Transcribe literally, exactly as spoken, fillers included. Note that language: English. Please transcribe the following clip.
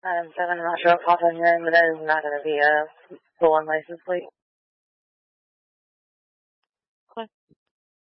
Um, seven, I'm not sure what pop on your end, but that is not going to be a full-on license plate. Okay.